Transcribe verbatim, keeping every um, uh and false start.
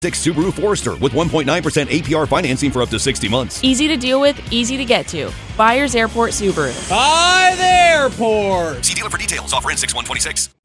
Six Subaru Forester with one point nine percent A P R financing for up to sixty months. Easy to deal with, easy to get to. Buyers Airport Subaru. By the airport. See dealer for details. Offer in six one twenty-six.